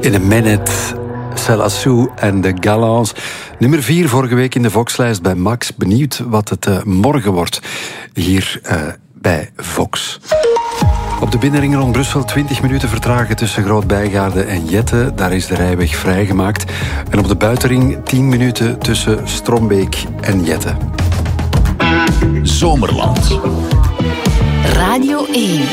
In een minute, Selassou en de Gallants. Nummer 4 vorige week in de Vox-lijst bij Max. Benieuwd wat het morgen wordt hier bij Vox. Op de binnenring rond Brussel 20 minuten vertragen tussen Groot-Bijgaarde en Jette. Daar is de rijweg vrijgemaakt. En op de buitenring 10 minuten tussen Strombeek en Jette. Zomerland. Radio 1.